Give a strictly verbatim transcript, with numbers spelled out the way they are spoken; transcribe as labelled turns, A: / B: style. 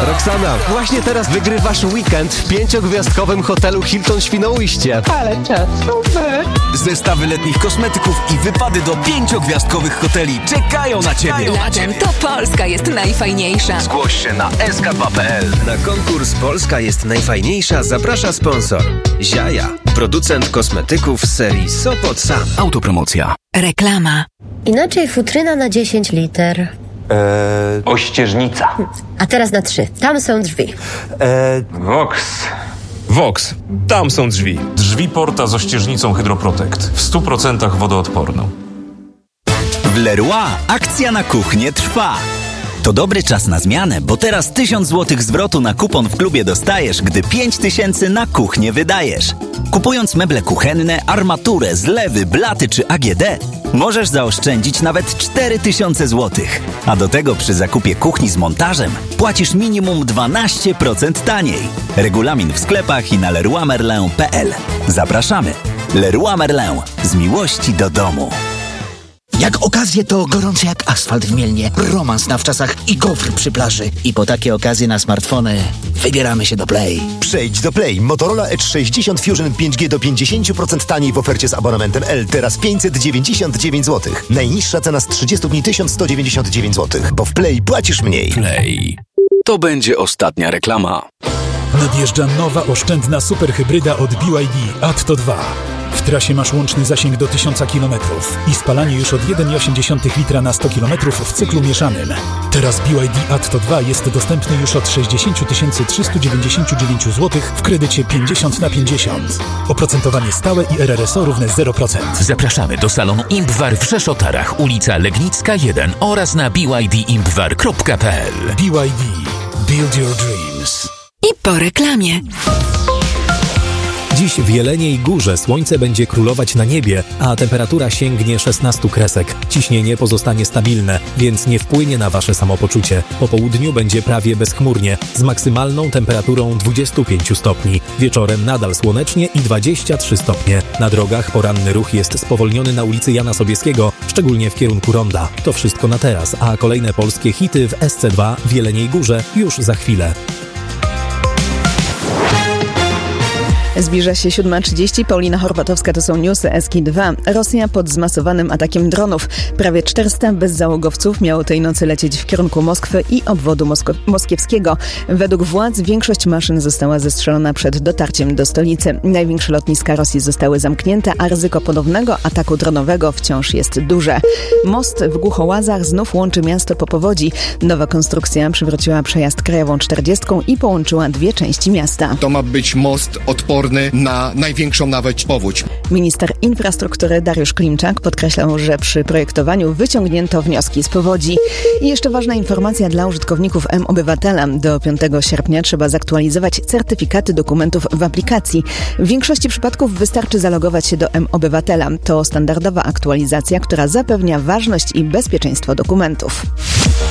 A: Roxana, właśnie teraz wygrywasz weekend w pięciogwiazdkowym hotelu Hilton Świnoujście.
B: Ale czas, super!
C: Zestawy letnich kosmetyków i wypady do pięciogwiazdkowych hoteli czekają na Ciebie.
D: Latem to Polska jest najfajniejsza.
C: Zgłoś się na s k dwa kropka p l.
E: Na konkurs Polska jest najfajniejsza zaprasza sponsor Ziaja, producent kosmetyków z serii Sopot Sam.
C: Autopromocja.
D: Reklama.
F: Inaczej futryna na dziesięć liter.
G: Eee,
H: Ościeżnica.
F: A teraz na trzy. Tam są drzwi.
G: eee,
H: Vox.
I: Vox. Tam są drzwi. Drzwi Porta z ościeżnicą Hydroprotect. W stu procentach wodoodporną.
C: W Leroy akcja na kuchnię trwa. To dobry czas na zmianę, bo teraz tysiąc złotych zwrotu na kupon w klubie dostajesz, gdy pięć tysięcy na kuchnię wydajesz. Kupując meble kuchenne, armaturę, zlewy, blaty czy A G D, możesz zaoszczędzić nawet cztery tysiące złotych. A do tego przy zakupie kuchni z montażem płacisz minimum dwanaście procent taniej. Regulamin w sklepach i na leroy merlin kropka p l. Zapraszamy. Leroy Merlin. Z miłości do domu.
J: Jak okazje, to gorące jak asfalt w Mielnie, romans na wczasach i gofr przy plaży. I po takie okazje na smartfony wybieramy się do Play.
K: Przejdź do Play. Motorola Edge sześćdziesiąt Fusion pięć G do pięćdziesiąt procent taniej w ofercie z abonamentem L. Teraz pięćset dziewięćdziesiąt dziewięć złotych. Najniższa cena z trzydziestu dni tysiąc sto dziewięćdziesiąt dziewięć złotych. Bo w Play płacisz mniej.
C: Play. To będzie ostatnia reklama.
L: Nadjeżdża nowa oszczędna superhybryda od B Y D Atto dwa. W trasie masz łączny zasięg do tysiąc kilometrów i spalanie już od jeden przecinek osiem litra na sto kilometrów w cyklu mieszanym. Teraz B Y D Atto dwa jest dostępny już od sześćdziesiąt tysięcy trzysta dziewięćdziesiąt dziewięć złotych w kredycie pięćdziesiąt na pięćdziesiąt. Oprocentowanie stałe i R R S O równe zero procent.
M: Zapraszamy do salonu Impwar w Rzeszotarach, ulica Legnicka jeden oraz na b y d impwar kropka p l.
L: B Y D. Build your dreams.
D: I po reklamie.
N: Dziś w Jeleniej Górze słońce będzie królować na niebie, a temperatura sięgnie szesnastu kresek. Ciśnienie pozostanie stabilne, więc nie wpłynie na wasze samopoczucie. Po południu będzie prawie bezchmurnie, z maksymalną temperaturą dwadzieścia pięć stopni. Wieczorem nadal słonecznie i dwadzieścia trzy stopnie. Na drogach poranny ruch jest spowolniony na ulicy Jana Sobieskiego, szczególnie w kierunku Ronda. To wszystko na teraz, a kolejne polskie hity w S C dwa w Jeleniej Górze już za chwilę.
O: Zbliża się siódma trzydzieści. Paulina Horwatowska, to są newsy S K dwa. Rosja pod zmasowanym atakiem dronów. Prawie czterysta bezzałogowców miało tej nocy lecieć w kierunku Moskwy i obwodu mosk- moskiewskiego. Według władz większość maszyn została zestrzelona przed dotarciem do stolicy. Największe lotniska Rosji zostały zamknięte, a ryzyko ponownego ataku dronowego wciąż jest duże. Most w Głuchołazach znów łączy miasto po powodzi. Nowa konstrukcja przywróciła przejazd krajową czterdziestką i połączyła dwie części miasta.
P: To ma być most odporny na największą nawet powódź.
O: Minister infrastruktury Dariusz Klimczak podkreślał, że przy projektowaniu wyciągnięto wnioski z powodzi. I jeszcze ważna informacja dla użytkowników M-Obywatela. Do piątego sierpnia trzeba zaktualizować certyfikaty dokumentów w aplikacji. W większości przypadków wystarczy zalogować się do M-Obywatela. To standardowa aktualizacja, która zapewnia ważność i bezpieczeństwo dokumentów.